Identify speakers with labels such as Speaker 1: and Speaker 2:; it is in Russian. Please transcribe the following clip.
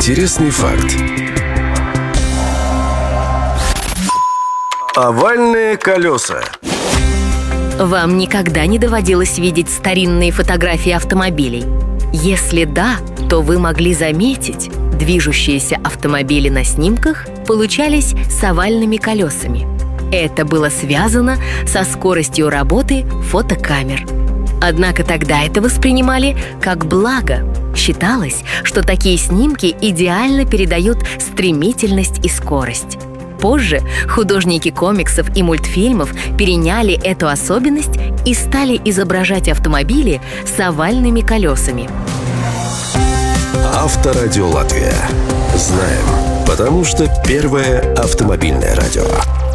Speaker 1: Интересный факт. Овальные колеса.
Speaker 2: Вам никогда не доводилось видеть старинные фотографии автомобилей? Если да, то вы могли заметить, движущиеся автомобили на снимках получались с овальными колесами. Это было связано со скоростью работы фотокамер. Однако тогда это воспринимали как благо. Считалось, что такие снимки идеально передают стремительность и скорость. Позже художники комиксов и мультфильмов переняли эту особенность и стали изображать автомобили с овальными колесами.
Speaker 1: Авторадио Латвия. Знаем, потому что первое автомобильное радио.